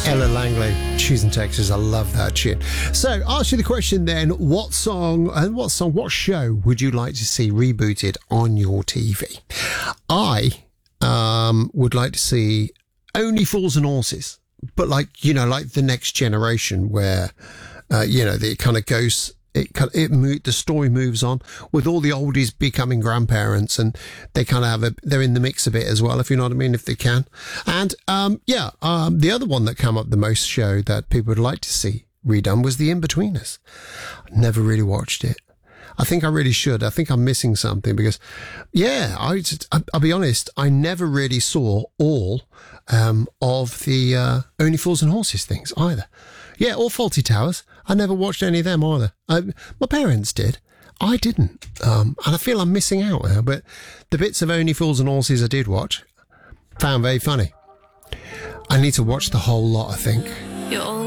Ella Langley, Choosing Texas. I love that tune. So, ask you the question then: what show would you like to see rebooted on your TV? I would like to see Only Fools and Horses, but like the Next Generation, where it kind of goes. The story moves on with all the oldies becoming grandparents, and they kind of they're in the mix a bit as well, if you know what I mean, if they can. And the other one that came up the most show that people would like to see redone was The In-Betweeners. I never really watched it. I think I really should. I think I'm missing something because, I'll be honest, I never really saw all of the Only Fools and Horses things either. Yeah, or Fawlty Towers. I never watched any of them either. My parents did. I didn't. And I feel I'm missing out now. But the bits of Only Fools and Horses I did watch, found very funny. I need to watch the whole lot, I think. You're all